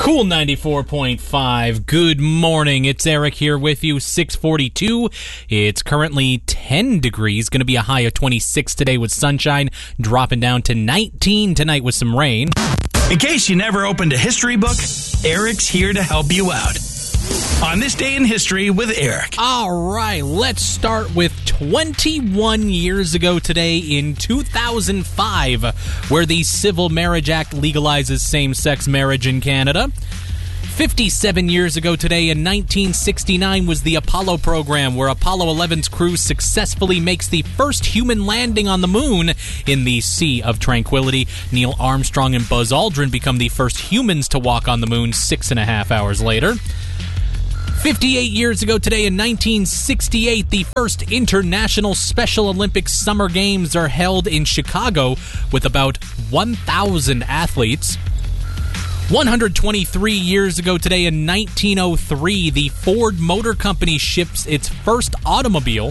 Cool 94.5. Good morning. It's Eric here with you. 6:42. It's currently 10 degrees. Going to be a high of 26 today with sunshine, dropping down to 19 tonight with some rain. In case you never opened a history book, Eric's here to help you out. On This Day in History with Eric. All right, let's start with 21 years ago today in 2005, where the Civil Marriage Act legalizes same-sex marriage in Canada. 57 years ago today in 1969 was the Apollo program, where Apollo 11's crew successfully makes the first human landing on the moon in the Sea of Tranquility. Neil Armstrong and Buzz Aldrin become the first humans to walk on the moon 6.5 hours later. 58 years ago today in 1968, the first International Special Olympics Summer Games are held in Chicago with about 1,000 athletes. 123 years ago today in 1903, the Ford Motor Company ships its first automobile.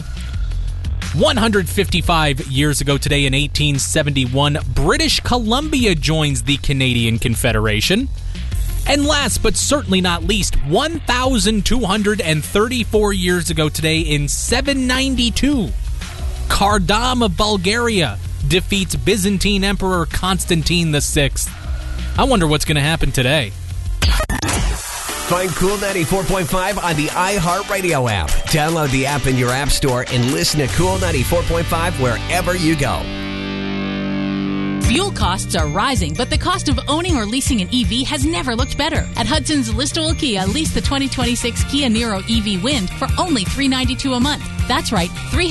155 years ago today in 1871, British Columbia joins the Canadian Confederation. And last but certainly not least, 1,234 years ago today in 792, Kardam of Bulgaria defeats Byzantine Emperor Constantine VI. I wonder what's going to happen today. Find Cool 94.5 on the iHeartRadio app. Download the app in your app store and listen to Cool 94.5 wherever you go. Fuel costs are rising, but the cost of owning or leasing an EV has never looked better. At Hudson's Listowel Kia, lease the 2026 Kia Niro EV Wind for only $392 a month. That's right,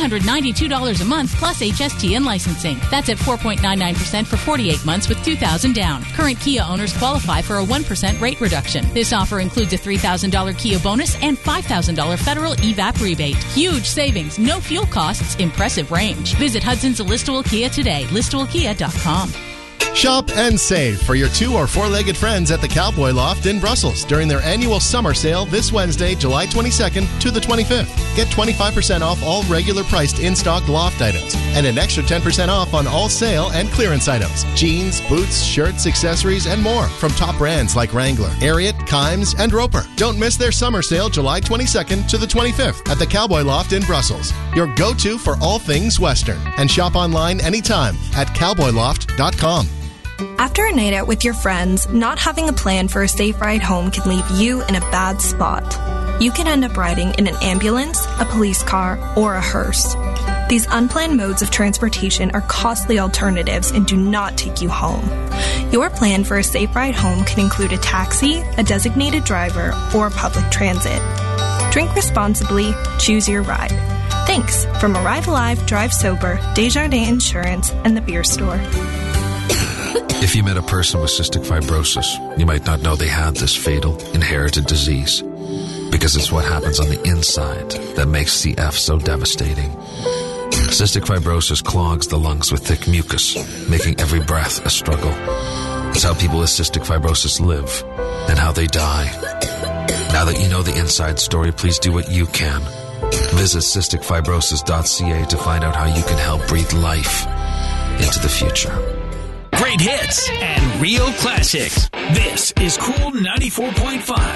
$392 a month plus HST and licensing. That's at 4.99% for 48 months with $2,000 down. Current Kia owners qualify for a 1% rate reduction. This offer includes a $3,000 Kia bonus and $5,000 federal EVAP rebate. Huge savings, no fuel costs, impressive range. Visit Hudson's Listowel Kia today, listowelkia.com. Shop and save for your 2 or 4-legged friends at the Cowboy Loft in Brussels during their annual summer sale this Wednesday, July 22nd to the 25th. Get 25% off all regular priced in-stock Loft items and an extra 10% off on all sale and clearance items. Jeans, boots, shirts, accessories, and more from top brands like Wrangler, Ariat, Kimes, and Roper. Don't miss their summer sale July 22nd to the 25th at the Cowboy Loft in Brussels. Your go-to for all things Western. And shop online anytime at cowboyloft.com. After a night out with your friends, not having a plan for a safe ride home can leave you in a bad spot. You can end up riding in an ambulance, a police car, or a hearse. These unplanned modes of transportation are costly alternatives and do not take you home. Your plan for a safe ride home can include a taxi, a designated driver, or public transit. Drink responsibly, choose your ride. Thanks from Arrive Alive, Drive Sober, Desjardins Insurance, and the Beer Store. If you met a person with cystic fibrosis, you might not know they had this fatal, inherited disease, because it's what happens on the inside that makes CF so devastating. Cystic fibrosis clogs the lungs with thick mucus, making every breath a struggle. It's how people with cystic fibrosis live and how they die. Now that you know the inside story, please do what you can. Visit cysticfibrosis.ca to find out how you can help breathe life into the future. Great hits and real classics. This is Cool 94.5.